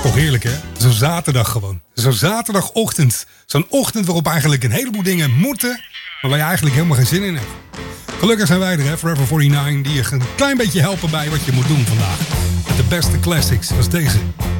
Toch heerlijk, hè? Zo'n zaterdag gewoon. Zo'n zaterdagochtend. Zo'n ochtend waarop eigenlijk een heleboel dingen moeten, maar waar je eigenlijk helemaal geen zin in hebt. Gelukkig zijn wij er, hè? Forever 49, die je een klein beetje helpen bij wat je moet doen vandaag. Met de beste classics, als deze.